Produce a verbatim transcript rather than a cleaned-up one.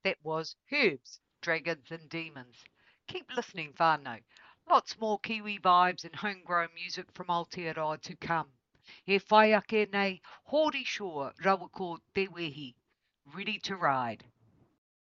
That was Herbs, Dragons and Demons. Keep listening, whānau. Lots more Kiwi vibes and homegrown music from Aotearoa to come. He whai ake nei, Hori Shore, Rawako Te Wehi. Ready to ride.